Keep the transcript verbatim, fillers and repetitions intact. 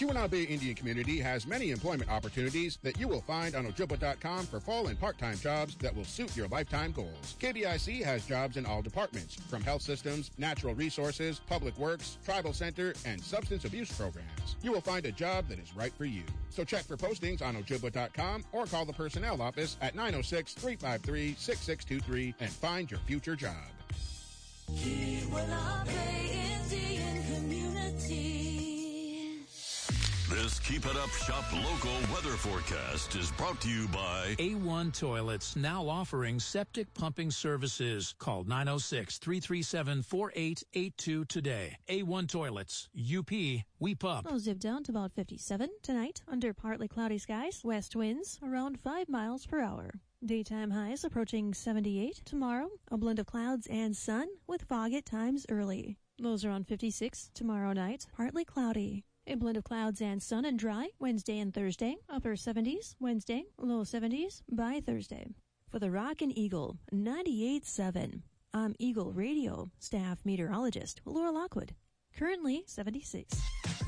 Keweenaw Bay Indian Community has many employment opportunities that you will find on Ojibwa dot com for full and part-time jobs that will suit your lifetime goals. K B I C has jobs in all departments, from health systems, natural resources, public works, tribal center, and substance abuse programs. You will find a job that is right for you. So check for postings on Ojibwa dot com or call the personnel office at nine oh six, three five three, six six two three and find your future job. Keweenaw Bay Indian Community. This Keep It Up Shop local weather forecast is brought to you by A one Toilets, now offering septic pumping services. Call nine oh six, three three seven, four eight eight two today. A one Toilets. U P, we pup. We'll zip down to about fifty-seven tonight under partly cloudy skies. West winds around five miles per hour. Daytime highs approaching seventy-eight. Tomorrow, a blend of clouds and sun with fog at times early. Lows around fifty-six. Tomorrow night, partly cloudy. A blend of clouds and sun and dry Wednesday and Thursday. Upper seventies Wednesday, low seventies by Thursday. For the Rockin' Eagle ninety-eight point seven, I'm Eagle Radio staff meteorologist Laura Lockwood. Currently seventy-six.